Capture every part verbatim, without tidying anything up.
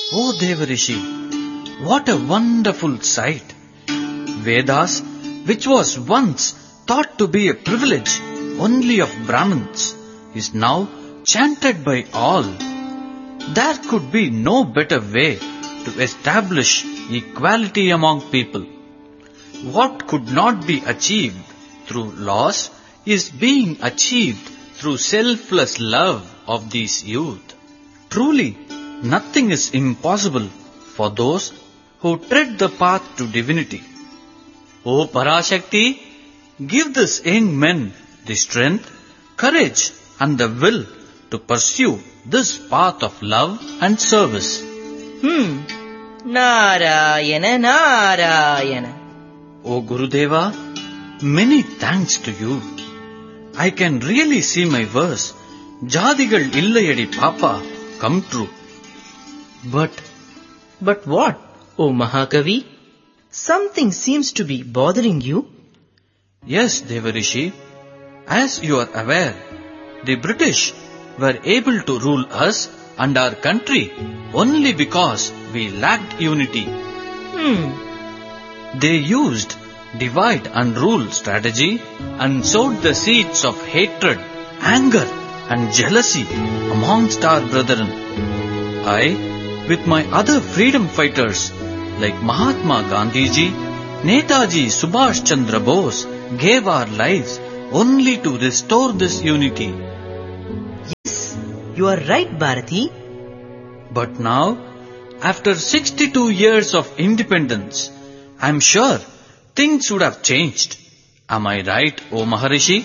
O Devarishi, what a wonderful sight! Vedas, which was once thought to be a privilege only of Brahmins, is now chanted by all. There could be no better way to establish equality among people. What could not be achieved through laws is being achieved through selfless love of these youth. Truly, nothing is impossible for those who tread the path to divinity. O Parashakti, give these young men the strength, courage and the will to pursue this path of love and service. Hmm. Narayana, Narayana. O Gurudeva, many thanks to you. I can really see my verse, Jadigal illayadi Papa, come true. But, but what, O Mahakavi? Something seems to be bothering you. Yes, Devarishi. As you are aware, the British were able to rule us and our country only because we lacked unity. Hmm. They used divide and rule strategy and sowed the seeds of hatred, anger and jealousy amongst our brethren. I, with my other freedom fighters like Mahatma Gandhiji, Netaji Subhash Chandra Bose, gave our lives only to restore this unity. Yes, you are right, Bharati. But now, after sixty-two years of independence, I am sure things would have changed. Am I right, O Maharishi?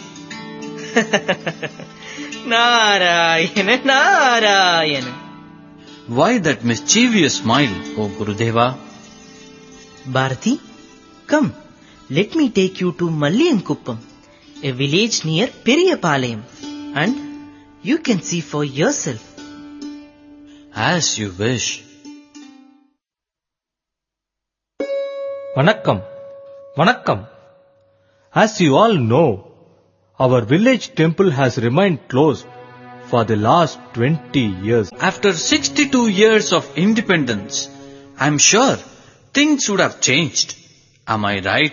Narayana, Narayana. Why that mischievous smile, O Gurudeva? Bharati, come, let me take you to Malliyankuppam, a village near Periyapalayam, and you can see for yourself. As you wish. Vanakkam, Vanakkam. As you all know, our village temple has remained closed for the last twenty years. After sixty-two years of independence, I am sure things would have changed. Am I right,